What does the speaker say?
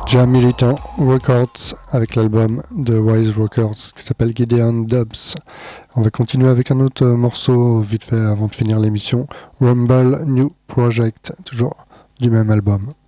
Jam Militant Records avec l'album de Wise Records qui s'appelle Gideon Dubs. On va continuer avec un autre morceau vite fait avant de finir l'émission. Rumble New Project, toujours du même album.